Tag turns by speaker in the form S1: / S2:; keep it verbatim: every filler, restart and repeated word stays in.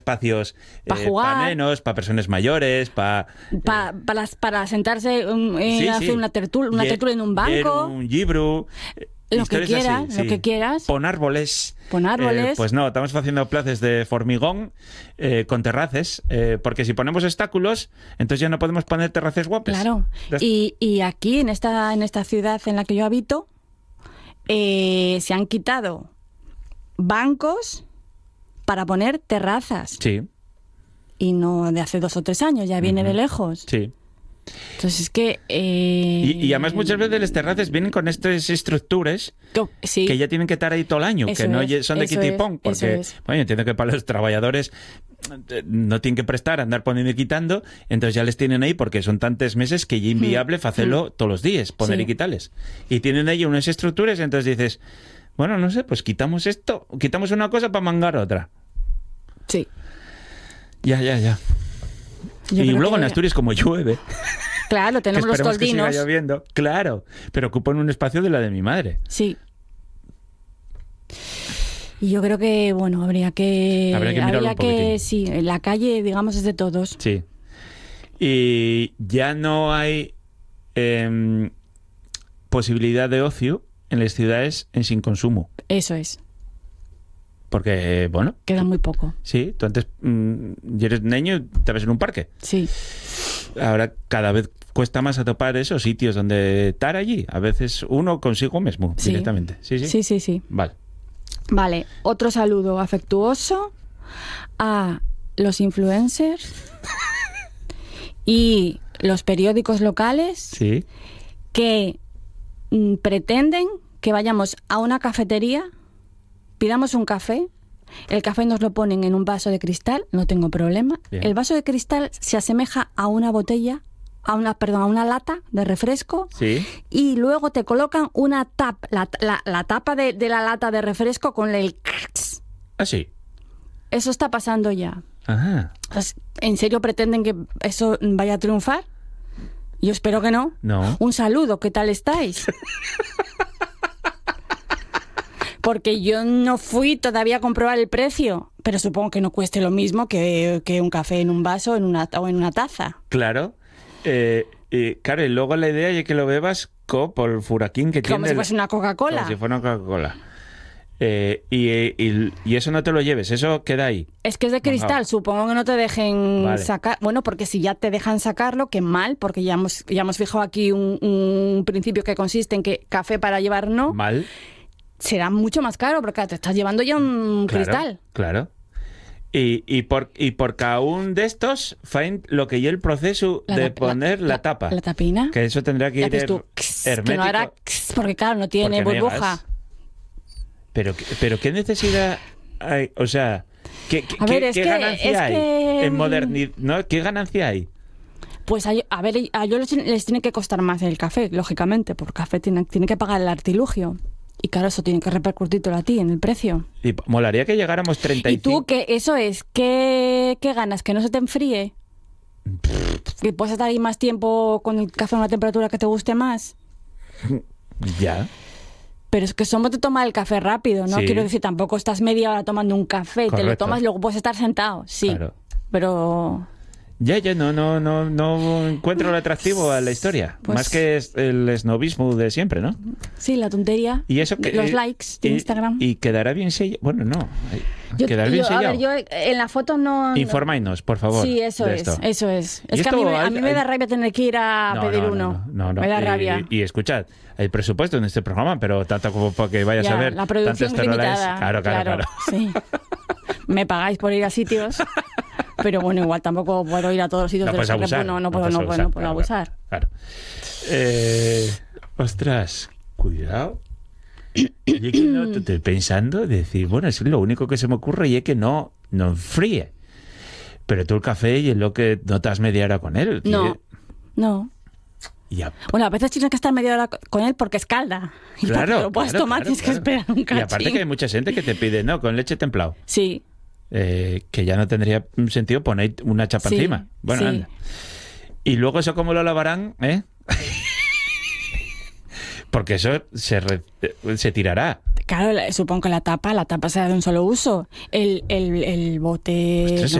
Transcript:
S1: espacios
S2: para
S1: eh,
S2: jugar,
S1: para nenos, para personas mayores, para
S2: pa,
S1: eh,
S2: para, para sentarse um, eh,
S1: sí,
S2: hacer
S1: sí.
S2: una tertulia, una
S1: Lle-
S2: tertulia en un
S1: leer
S2: banco,
S1: un libro, eh,
S2: lo que
S1: historias
S2: quieras,
S1: así,
S2: lo
S1: sí.
S2: que quieras.
S1: Pon árboles.
S2: Pon árboles.
S1: Eh, pues no, estamos haciendo plazas de formigón eh, con terraces, eh, porque si ponemos obstáculos, entonces ya no podemos poner terraces guapas.
S2: Claro.
S1: Des-
S2: Y, y aquí, en esta, en esta ciudad en la que yo habito, eh, se han quitado bancos para poner terrazas.
S1: Sí,
S2: Y no de hace dos o tres años, ya viene
S1: Ujú.
S2: de lejos.
S1: sí.
S2: Entonces es que... eh,
S1: Y, y además muchas veces las terraces vienen con estas estructuras
S2: co- sí,
S1: que ya tienen que estar ahí todo el año,
S2: Eso
S1: que no
S2: es,
S1: lle- son de
S2: eso
S1: quitipón,
S2: es,
S1: porque,
S2: eso es.
S1: bueno, entiendo que para los trabajadores eh, no tienen que prestar, andar poniendo y quitando, entonces ya les tienen ahí porque son tantos meses que ya es inviable hacerlo todos los días, poner
S2: Sí.
S1: y quitarles. Y tienen ahí unas estructuras, entonces dices, bueno, no sé, pues quitamos esto, quitamos una cosa para mangar otra.
S2: sí.
S1: Ya, ya, ya.
S2: Yo
S1: y
S2: creo
S1: luego
S2: que-
S1: en Asturias, como llueve,
S2: Claro,
S1: que
S2: tenemos los
S1: esperemos que siga
S2: toldinos.
S1: lloviendo, claro, pero ocupan un espacio de la de mi madre.
S2: Sí. Y yo creo que, bueno, habría que...
S1: Habría que mirarlo un poquitín.
S2: sí, la calle, digamos, es de todos.
S1: Sí. Y ya no hay em, posibilidad de ocio en las ciudades en sin consumo.
S2: Eso es.
S1: Porque, bueno,
S2: Queda muy poco.
S1: sí, tú antes mm, y eres niño, te ves en un parque.
S2: Sí.
S1: Ahora cada vez cuesta más atopar esos sitios donde estar allí. A veces uno consigo mismo,
S2: Sí.
S1: directamente. Sí, sí.
S2: Sí, sí, sí.
S1: Vale.
S2: Vale, otro saludo afectuoso a los influencers y los periódicos locales
S1: Sí.
S2: que mm, pretenden que vayamos a una cafetería, pidamos un café, el café nos lo ponen en un vaso de cristal, no tengo problema.
S1: Bien.
S2: El vaso de cristal se asemeja a una botella, a una, perdón, a una lata de refresco.
S1: Sí.
S2: Y luego te colocan una tapa, la, la- la tapa de, de la lata de refresco con el...
S1: Ah, sí.
S2: Eso está pasando ya.
S1: Ajá.
S2: Entonces, ¿en serio pretenden que eso vaya a triunfar? Yo espero que no.
S1: No.
S2: Un saludo, ¿qué tal estáis? Porque yo no fui todavía a comprobar el precio, pero supongo que no cueste lo mismo que, que un café en un vaso en una, o en una taza.
S1: Claro. Eh, y, claro, y luego la idea es que lo bebas co por el furaquín que tiene.
S2: Como si
S1: el-
S2: fuese una Coca-Cola.
S1: Como si fuera una Coca-Cola. Eh, y, y, y eso no te lo lleves, eso queda ahí.
S2: Es que es de cristal,
S1: Mojado.
S2: supongo que no te dejen
S1: Vale.
S2: sacar. Bueno, porque si ya te dejan sacarlo, qué mal, porque ya hemos, ya hemos fijado aquí un, un principio que consiste en que café para llevar no,
S1: Mal.
S2: será mucho más caro, porque te estás llevando ya un
S1: Claro,
S2: cristal.
S1: Claro. Y, y, por, y por cada uno de estos, faen lo que lleva el proceso
S2: La
S1: de
S2: tap-
S1: poner la, tapa.
S2: La tapina.
S1: Que eso tendrá que
S2: Y
S1: ir
S2: haces
S1: her-
S2: tú, "Ks",
S1: hermético.
S2: que no hará, "Ks", porque claro, no tiene
S1: porque no hay
S2: burbuja.
S1: gas. Pero, qué- pero ¿qué necesidad hay? O sea, ¿qué, qué,
S2: A ver,
S1: qué-
S2: es
S1: qué
S2: que-
S1: ganancia
S2: es
S1: hay
S2: que,
S1: en
S2: mm,
S1: modernidad? ¿No? ¿Qué ganancia hay?
S2: Pues a, a ver, a ellos les, les tiene que costar más el café, lógicamente, porque el café tiene, tiene que pagar el artilugio. Y claro, eso tiene que repercutírtelo a ti en el precio.
S1: Y molaría que llegáramos treinta y
S2: Y tú, que eso es, ¿qué, qué ganas? ¿Que no se te enfríe? ¿Que puedes estar ahí más tiempo con el café a una temperatura que te guste más?
S1: Ya.
S2: Pero es que somos de tomar el café rápido, ¿no?
S1: Sí.
S2: Quiero decir, tampoco estás media hora tomando un café, te lo
S1: Correcto.
S2: tomas y luego puedes estar sentado, sí.
S1: Claro.
S2: Pero
S1: Ya, ya, no, no, no, no encuentro lo atractivo a la historia.
S2: Pues-
S1: Más que es el snobismo de siempre, ¿no?
S2: sí, la tontería.
S1: Y eso que
S2: Los
S1: eh,
S2: likes de
S1: y-
S2: Instagram.
S1: Y quedará bien sellado. Bueno, no.
S2: Yo-
S1: Quedar
S2: yo-
S1: bien
S2: a
S1: sellado.
S2: ver, yo en la foto no... no-
S1: Informáis-nos, por favor.
S2: Sí, eso
S1: de
S2: es,
S1: esto.
S2: eso es.
S1: Y
S2: Es que a mí,
S1: esto
S2: me, a
S1: hay-
S2: mí me da
S1: hay-
S2: rabia tener que ir a
S1: No,
S2: pedir
S1: no,
S2: uno.
S1: No, no, no.
S2: Me da
S1: Y-
S2: rabia.
S1: Y, escuchad, hay presupuesto en este programa, pero tanto como para que vayas
S2: Ya,
S1: a ver.
S2: la producción
S1: tantos terrores.
S2: limitada.
S1: Claro, claro, claro.
S2: Sí. Me pagáis por ir a sitios, pero bueno, igual tampoco puedo ir a todos los sitios
S1: No
S2: de
S1: puedes
S2: los que
S1: abusar.
S2: no, no puedo,
S1: puedes
S2: no, puedo, no puedo
S1: claro,
S2: abusar.
S1: Claro. Eh, ostras, cuidado. Yo que no te estoy pensando, decir, bueno, es lo único que se me ocurre y es que no, no enfríe. Pero tú el café y es lo que no estás media hora con él.
S2: No, no.
S1: Y a-
S2: Bueno, a veces tienes que estar media hora con él porque escalda. Y para
S1: claro,
S2: que lo puedas
S1: claro,
S2: tomar
S1: claro,
S2: tienes
S1: claro.
S2: que esperar un
S1: Y
S2: cachín.
S1: aparte que hay mucha gente que te pide, no, con leche templado.
S2: Sí,
S1: Eh, que ya no tendría sentido poner una chapa
S2: Sí,
S1: encima. Bueno,
S2: sí.
S1: anda. Y luego eso cómo lo lavarán, ¿eh? Porque eso se, re- se tirará.
S2: Claro, la- supongo que la tapa, la tapa será de un solo uso. El, el, el bote...
S1: Ostras,